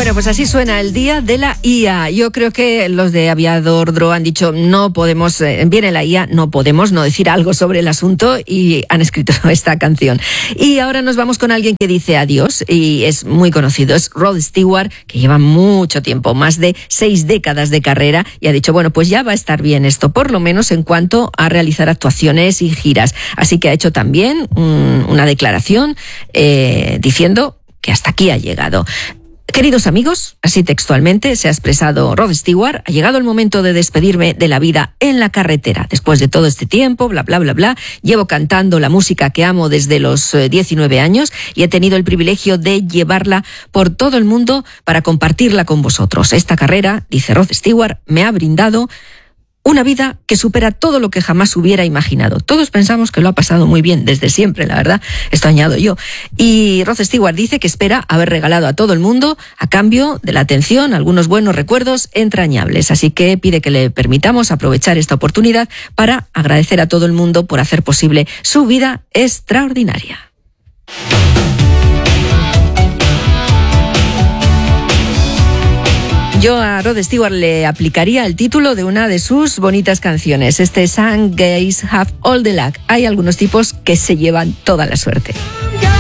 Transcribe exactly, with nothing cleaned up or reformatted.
Bueno, pues así suena el día de la I A. Yo creo que los de Aviador Dro han dicho, no podemos, eh, viene la I A, no podemos no decir algo sobre el asunto, y han escrito esta canción. Y ahora nos vamos con alguien que dice adiós, y es muy conocido, es Rod Stewart, que lleva mucho tiempo, más de seis décadas de carrera, y ha dicho, bueno, pues ya va a estar bien esto, por lo menos en cuanto a realizar actuaciones y giras. Así que ha hecho también un, una declaración eh, diciendo que hasta aquí ha llegado. Queridos amigos, así textualmente se ha expresado Rod Stewart, ha llegado el momento de despedirme de la vida en la carretera. Después de todo este tiempo, bla, bla, bla, bla, llevo cantando la música que amo desde los diecinueve años y he tenido el privilegio de llevarla por todo el mundo para compartirla con vosotros. Esta carrera, dice Rod Stewart, me ha brindado una vida que supera todo lo que jamás hubiera imaginado. Todos pensamos que lo ha pasado muy bien desde siempre, la verdad, esto añado yo. Y Rod Stewart dice que espera haber regalado a todo el mundo, a cambio de la atención, algunos buenos recuerdos entrañables. Así que pide que le permitamos aprovechar esta oportunidad para agradecer a todo el mundo por hacer posible su vida extraordinaria. Yo a Rod Stewart le aplicaría el título de una de sus bonitas canciones. Este Some Guys Have All the Luck. Hay algunos tipos que se llevan toda la suerte.